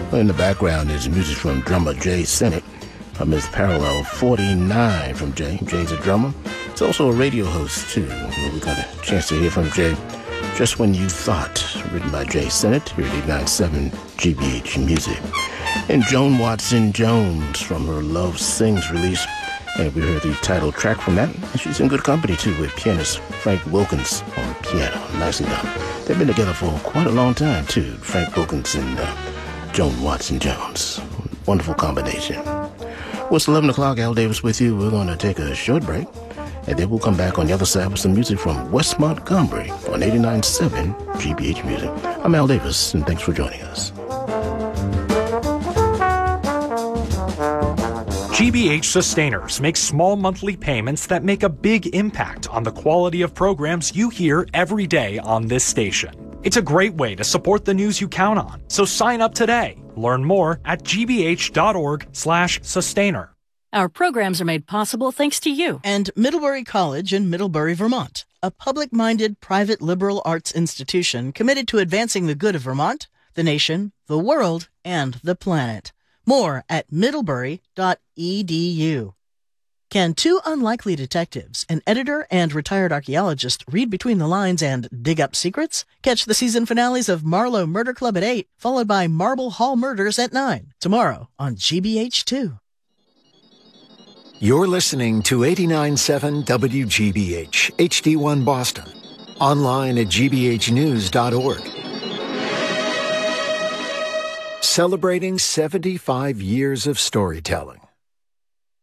In the background is music from drummer Jay Sennett from his Parallel 49 from Jay. Jay's a drummer. He's also a radio host, too. We got a chance to hear from Jay, Just When You Thought, written by Jay Sennett here at 897 GBH Music. And Joan Watson Jones from her Love Sings release. And we heard the title track from that. And she's in good company, too, with pianist Frank Wilkins on piano. Nicely done. They've been together for quite a long time, too. Frank Wilkins and Joan Watson Jones. Wonderful combination. Well, it's 11 o'clock. Al Davis with you. We're going to take a short break. And then we'll come back on the other side with some music from West Montgomery on 89.7 GBH Music. I'm Al Davis, and thanks for joining us. GBH Sustainers make small monthly payments that make a big impact on the quality of programs you hear every day on this station. It's a great way to support the news you count on, so sign up today. Learn more at gbh.org/sustainer. Our programs are made possible thanks to you. And Middlebury College in Middlebury, Vermont, a public-minded private liberal arts institution committed to advancing the good of Vermont, the nation, the world, and the planet. More at middlebury.edu. Can two unlikely detectives, an editor and retired archaeologist, read between the lines and dig up secrets? Catch the season finales of Marlowe Murder Club at 8, followed by Marble Hall Murders at 9, tomorrow on GBH2. You're listening to 89.7 WGBH, HD1 Boston. Online at gbhnews.org. Celebrating 75 years of storytelling.